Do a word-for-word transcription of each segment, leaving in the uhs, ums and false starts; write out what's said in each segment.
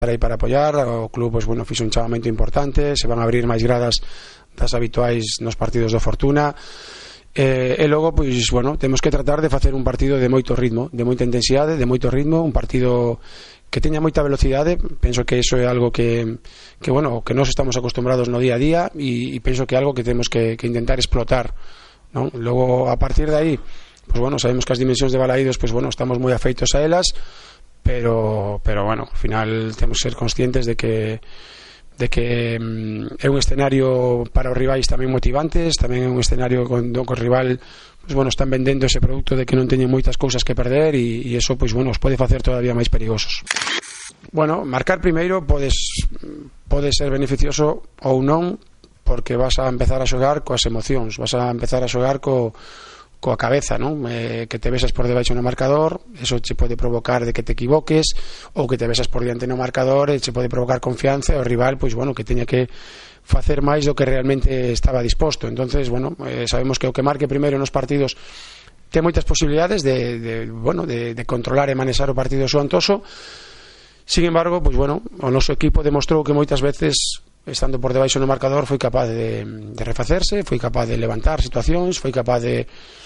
para ir para apoiar. O club, pois, bueno, fixo un chamamento importante, se van a abrir máis gradas das habituais nos partidos do Fortuna. Eh, e logo, pois, bueno, temos que tratar de facer un partido de moito ritmo, de moita intensidade, de moito ritmo, un partido que teña moita velocidade. Penso que iso é algo que, que bueno, que nós estamos acostumbrados no día a día, e, e penso que é algo que temos que, que intentar explotar, non? Logo, a partir de aí, pues bueno, sabemos que as dimensións de Balaídos, pues bueno, estamos moi afeitos a elas, pero, pero bueno, ao final temos que ser conscientes de que de que mm, é un escenario para os rivais tamén motivantes, tamén é un escenario con, con rival, pues bueno, están vendendo ese producto de que non teñen moitas cousas que perder, e, e eso, pues bueno, os pode facer todavía máis perigosos. Bueno, marcar primeiro podes, pode ser beneficioso ou non, porque vas a empezar a xogar coas emocións, vas a empezar a xogar co coa cabeza, non? Eh, que te besas por debaixo no marcador, eso che pode provocar de que te equivoques, ou que te besas por diante no marcador e che pode provocar confianza, e o rival, pois bueno, que teña que facer máis do que realmente estaba disposto. Entonces, bueno, eh, sabemos que o que marque primeiro nos partidos ten moitas posibilidades de, de bueno, de, de controlar e manexar o partido xuantoso. Sin embargo, pois bueno, o noso equipo demostrou que moitas veces, estando por debaixo no marcador, foi capaz de, de refacerse, foi capaz de levantar situacións, foi capaz de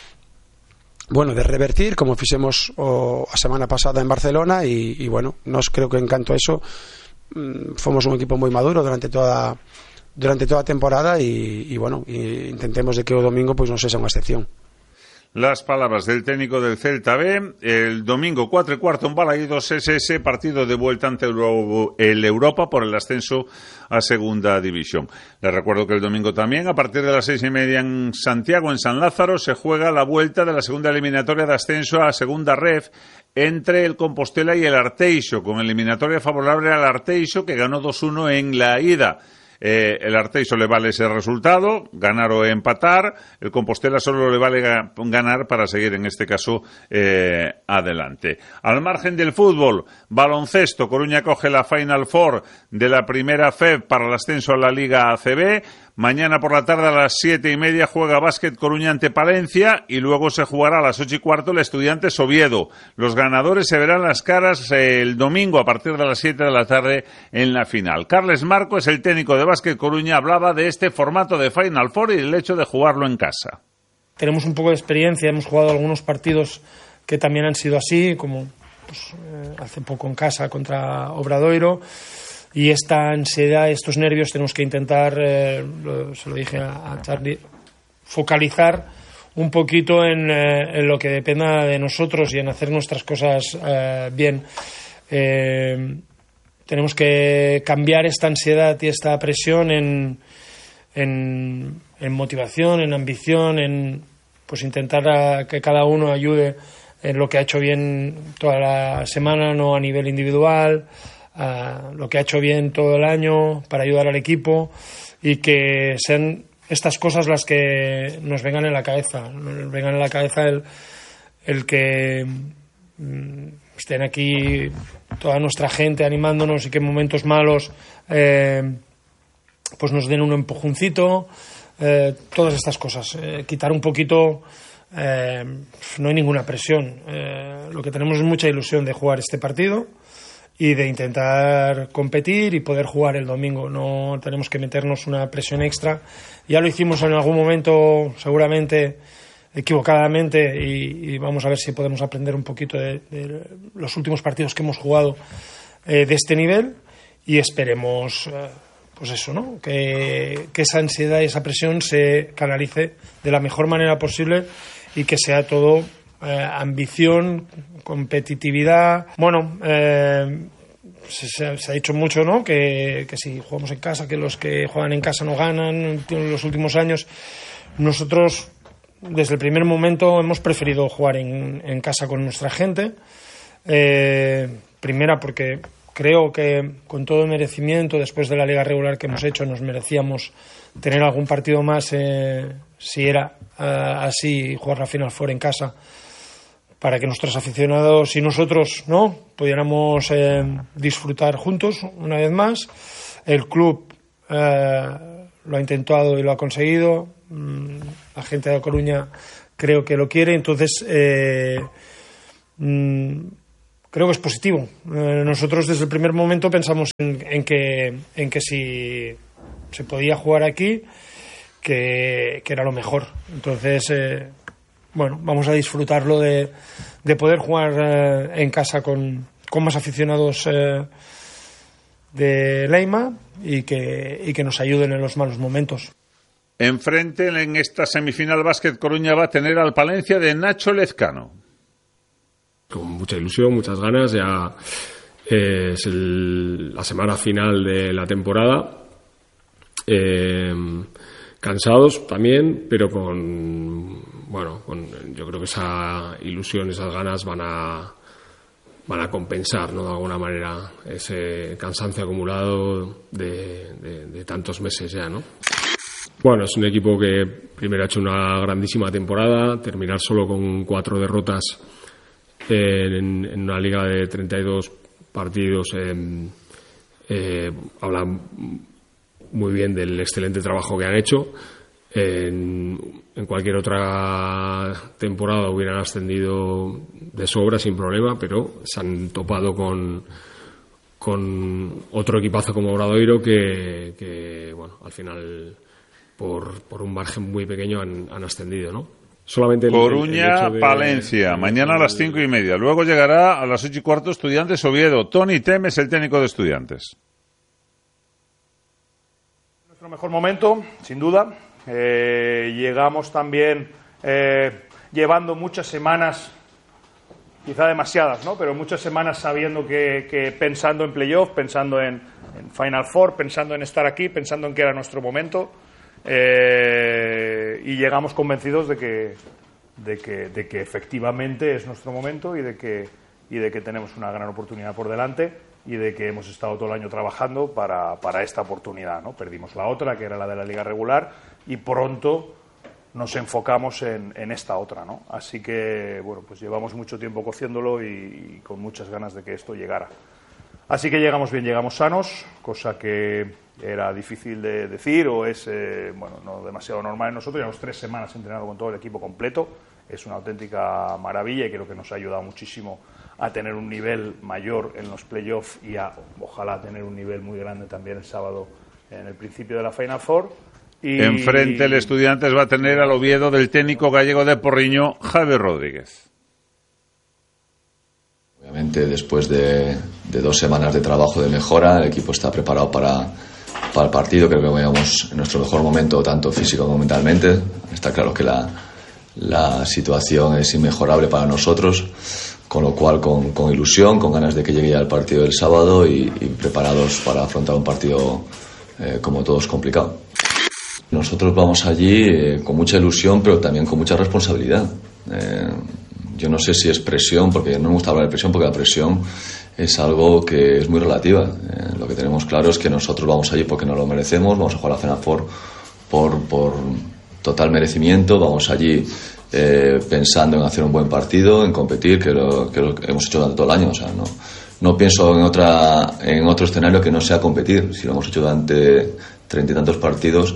bueno, de revertir, como fixemos o, a semana pasada en Barcelona, e, e bueno, nos creo que en canto a eso mm, fomos un equipo moi maduro durante toda durante toda a temporada, e, e bueno, e intentemos de que o domingo pois non sexa unha excepción. Las palabras del técnico del Celta B. El domingo cuatro y cuarto en Balaídos es ese partido de vuelta ante el Europa por el ascenso a Segunda División. Les recuerdo que el domingo también, a partir de las seis y media en Santiago, en San Lázaro, se juega la vuelta de la segunda eliminatoria de ascenso a Segunda Ref entre el Compostela y el Arteixo, con eliminatoria favorable al Arteixo, que ganó dos uno en la ida. Eh, el Arteixo le vale ese resultado, ganar o empatar. El Compostela solo le vale ga- ganar para seguir, en este caso, eh, adelante. Al margen del fútbol, baloncesto, Coruña coge la Final Four de la primera F E B para el ascenso a la Liga A C B. Mañana por la tarde a las siete y media juega Básquet Coruña ante Palencia, y luego se jugará a las ocho y cuarto el Estudiantes Oviedo. Los ganadores se verán las caras el domingo a partir de las siete de la tarde en la final. Carles Marco es el técnico de Básquet Coruña, hablaba de este formato de Final Four y del hecho de jugarlo en casa. Tenemos un poco de experiencia, hemos jugado algunos partidos que también han sido así, como pues, eh, hace poco en casa contra Obradoiro. Y esta ansiedad, estos nervios, tenemos que intentar, eh, lo, se lo dije a, a Charlie, focalizar un poquito en, eh, en lo que dependa de nosotros y en hacer nuestras cosas eh, bien. Eh, tenemos que cambiar esta ansiedad y esta presión en, en, en motivación, en ambición, en pues intentar a, que cada uno ayude en lo que ha hecho bien toda la semana, no a nivel individual, a lo que ha hecho bien todo el año para ayudar al equipo, y que sean estas cosas las que nos vengan en la cabeza, nos vengan en la cabeza el, el que mm, estén aquí toda nuestra gente animándonos, y que en momentos malos eh, pues nos den un empujoncito, eh, todas estas cosas, eh, quitar un poquito. Eh, no hay ninguna presión, eh, lo que tenemos es mucha ilusión de jugar este partido y de intentar competir y poder jugar el domingo. No tenemos que meternos una presión extra. Ya lo hicimos en algún momento, seguramente equivocadamente, y, y vamos a ver si podemos aprender un poquito de, de los últimos partidos que hemos jugado eh, de este nivel, y esperemos eh, pues eso, ¿no? Que, que esa ansiedad y esa presión se canalice de la mejor manera posible, y que sea todo eh, ambición, competitividad. Bueno, eh, se, se ha dicho mucho, ¿no? Que, que si jugamos en casa, que los que juegan en casa no ganan en los últimos años. Nosotros, desde el primer momento, hemos preferido jugar en, en casa con nuestra gente. Eh, primera, porque creo que con todo el merecimiento, después de la liga regular que hemos hecho, nos merecíamos tener algún partido más, eh, si era uh, así, jugar la Final Four en casa, para que nuestros aficionados y nosotros no pudiéramos eh, disfrutar juntos una vez más. El club eh, lo ha intentado y lo ha conseguido. Mm, la gente de Coruña creo que lo quiere. Entonces, eh, mm, creo que es positivo. Eh, nosotros desde el primer momento pensamos en, en, que, en que si se podía jugar aquí, que, que era lo mejor. Entonces, eh, bueno, vamos a disfrutarlo de, de poder jugar eh, en casa con, con más aficionados eh, de Leima y que, y que nos ayuden en los malos momentos. Enfrente, en esta semifinal, Básquet Coruña va a tener al Palencia de Nacho Lezcano. Con mucha ilusión, muchas ganas. Ya eh, es el, la semana final de la temporada. Eh, cansados también, pero con, bueno, con, yo creo que esa ilusión, esas ganas van a van a compensar, ¿no?, de alguna manera ese cansancio acumulado de, de, de tantos meses ya, ¿no? Bueno, es un equipo que primero ha hecho una grandísima temporada. Terminar solo con cuatro derrotas en, en una liga de treinta y dos partidos eh, eh, habla muy bien del excelente trabajo que han hecho. En, en cualquier otra temporada hubieran ascendido de sobra sin problema, pero se han topado con, con otro equipazo como Obradoiro que, que bueno, al final por, por un margen muy pequeño han, han ascendido, ¿no? Solamente el, Coruña, el de, Palencia, de, mañana a las cinco y media. Luego llegará a las ocho y cuarto Estudiantes Oviedo. Tony Temes, el técnico de Estudiantes. Nuestro mejor momento, sin duda. Eh, llegamos también eh, llevando muchas semanas, quizá demasiadas, ¿no?, pero muchas semanas sabiendo que, que pensando en playoff, pensando en, en Final Four, pensando en estar aquí, pensando en que era nuestro momento. Eh, y llegamos convencidos de que, de que de que efectivamente es nuestro momento y de que y de que tenemos una gran oportunidad por delante y de que hemos estado todo el año trabajando para, para esta oportunidad, ¿no? Perdimos la otra, que era la de la liga regular, y pronto nos enfocamos en, en esta otra, ¿no? Así que, bueno, pues llevamos mucho tiempo cociéndolo y, y con muchas ganas de que esto llegara. Así que llegamos bien, llegamos sanos, cosa que era difícil de decir o es eh, bueno, no demasiado normal en nosotros. Llevamos tres semanas entrenando con todo el equipo completo. Es una auténtica maravilla y creo que nos ha ayudado muchísimo a tener un nivel mayor en los playoffs y a, ojalá, tener un nivel muy grande también el sábado en el principio de la Final Four. Y... Enfrente el Estudiantes va a tener al Oviedo del técnico gallego de Porriño, Javier Rodríguez. Obviamente, después de, de dos semanas de trabajo de mejora, el equipo está preparado para, para el partido. Creo que vayamos en nuestro mejor momento, tanto físico como mentalmente. Está claro que la, la situación es inmejorable para nosotros, con lo cual con, con ilusión, con ganas de que llegue ya el partido del sábado y, y preparados para afrontar un partido eh, como todos complicado. Nosotros vamos allí eh, con mucha ilusión, pero también con mucha responsabilidad. Eh, Yo no sé si es presión, porque no me gusta hablar de presión, porque la presión es algo que es muy relativa. Eh, lo que tenemos claro es que nosotros vamos allí porque nos lo merecemos, vamos a jugar la Final Four por, por total merecimiento, vamos allí eh, pensando en hacer un buen partido, en competir, que lo, que lo hemos hecho durante todo el año. O sea, no, no pienso en, otra, en otro escenario que no sea competir. Si lo hemos hecho durante treinta y tantos partidos,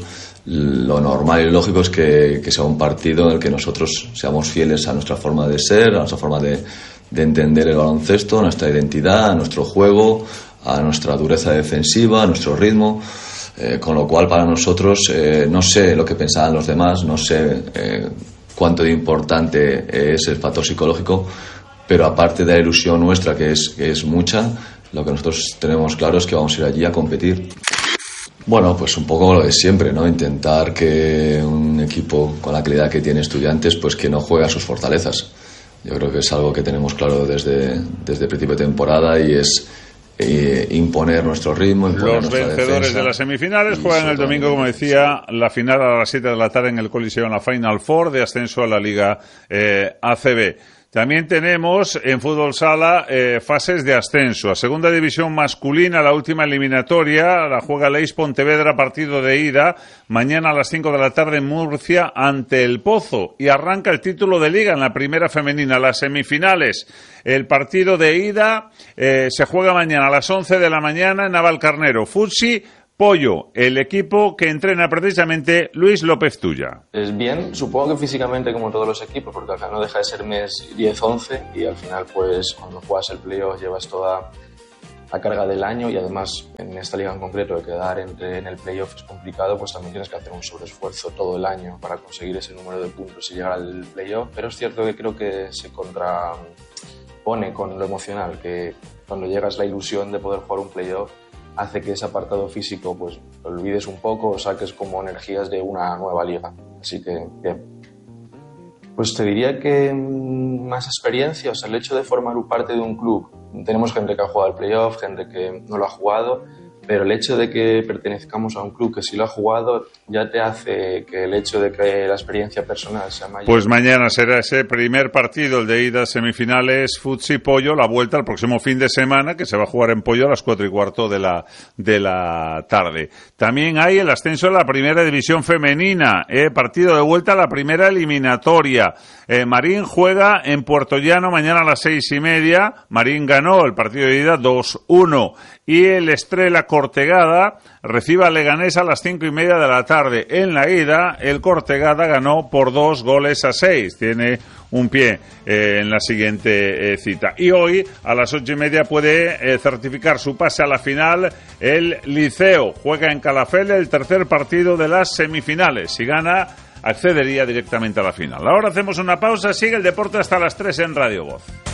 lo normal y lógico es que, que sea un partido en el que nosotros seamos fieles a nuestra forma de ser, a nuestra forma de, de entender el baloncesto, a nuestra identidad, a nuestro juego, a nuestra dureza defensiva, a nuestro ritmo. Eh, con lo cual, para nosotros, eh, no sé lo que pensaban los demás, no sé eh, cuánto de importante es el factor psicológico, pero aparte de la ilusión nuestra, que es, que es mucha, lo que nosotros tenemos claro es que vamos a ir allí a competir. Bueno, pues un poco lo de siempre, ¿no? Intentar que un equipo con la calidad que tiene Estudiantes, pues que no juegue a sus fortalezas. Yo creo que es algo que tenemos claro desde, desde el principio de temporada y es eh, imponer nuestro ritmo, imponer Los nuestra vencedores defensa. de las semifinales juegan el domingo, como decía, la final a las siete de la tarde en el Coliseo en la Final Four de ascenso a la Liga eh, A C B. También tenemos en fútbol sala eh, fases de ascenso. A segunda división masculina, la última eliminatoria, la juega Leis Pontevedra, partido de ida, mañana a las cinco de la tarde en Murcia ante el Pozo. Y arranca el título de liga en la primera femenina, las semifinales. El partido de ida eh, se juega mañana a las once de la mañana en Navalcarnero. Futsi, Pollo, el equipo que entrena precisamente Luis López Tuya. Es bien, supongo que físicamente como todos los equipos, porque acá no deja de ser mes diez once y al final pues cuando juegas el playoff llevas toda la carga del año y además en esta liga en concreto de quedar entre, en el playoff es complicado, pues también tienes que hacer un sobreesfuerzo todo el año para conseguir ese número de puntos y llegar al playoff, pero es cierto que creo que se contrapone con lo emocional, que cuando llegas la ilusión de poder jugar un playoff hace que ese apartado físico pues lo olvides un poco o saques como energías de una nueva liga. Así que, bien. Pues te diría que más experiencia, o sea, el hecho de formar parte de un club. Tenemos gente que ha jugado al playoff, gente que no lo ha jugado, pero el hecho de que pertenezcamos a un club que sí lo ha jugado ya te hace que el hecho de que la experiencia personal sea mayor. Pues mañana será ese primer partido, el de ida semifinales Futsi Pollo, la vuelta el próximo fin de semana, que se va a jugar en Pollo a las cuatro y cuarto de la, de la tarde. También hay el ascenso a la primera división femenina, eh, partido de vuelta a la primera eliminatoria. Eh, Marín juega en Puerto Llano mañana a las seis y media. Marín ganó el partido de ida dos uno. Y el Estrella Cortegada recibe a Leganés a las cinco y media de la tarde. En la ida, el Cortegada ganó por dos goles a seis. Tiene un pie eh, en la siguiente eh, cita. Y hoy, a las ocho y media, puede eh, certificar su pase a la final el Liceo. Juega en Calafell el tercer partido de las semifinales. Si gana, accedería directamente a la final. Ahora hacemos una pausa. Sigue el deporte hasta las tres en Radio Voz.